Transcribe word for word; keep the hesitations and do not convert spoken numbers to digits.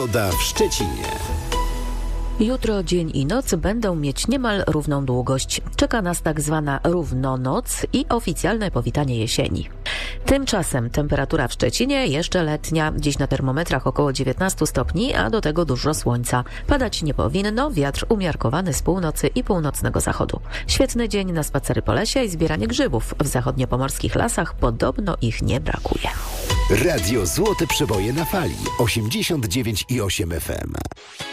Pogoda w Szczecinie. Jutro dzień i noc będą mieć niemal równą długość. Czeka nas tak zwana równonoc i oficjalne powitanie jesieni. Tymczasem temperatura w Szczecinie jeszcze letnia. Dziś na termometrach około dziewiętnaście stopni, a do tego dużo słońca. Padać nie powinno, wiatr umiarkowany z północy i północnego zachodu. Świetny dzień na spacery po lesie i zbieranie grzybów. W zachodniopomorskich lasach podobno ich nie brakuje. Radio Złote Przeboje na fali osiemdziesiąt dziewięć i osiem F M.